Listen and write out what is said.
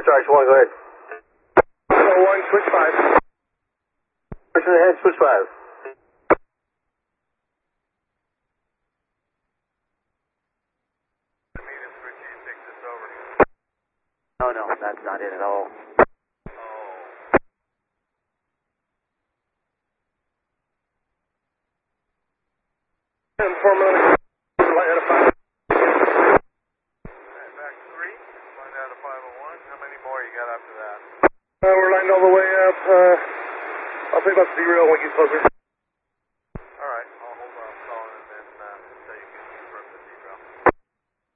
Sergeant 1, go ahead. 1, switch 5. Person ahead, switch 5. No, no, that's not it at all. 4 millimeters, light out of 5. Back 3, line out of 501. How many more you got after that? We're lined all the way up. I'll take about 0 when we get closer.